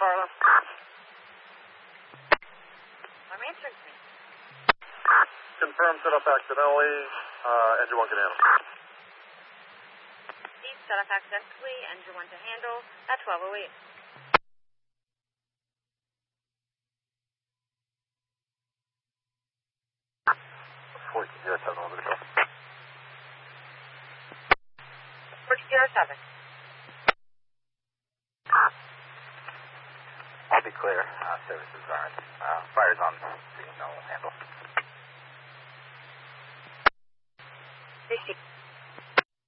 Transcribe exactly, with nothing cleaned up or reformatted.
Harlem. I'm answering me. Confirm set up accidentally. Uh, engine one can handle. Deep set up accidentally. Engine one to handle at twelve oh eight. fourteen zero seven over the hill. fourteen zero seven. I'll be clear. Uh, services aren't. Uh, fire's on. Signal handle. Safety.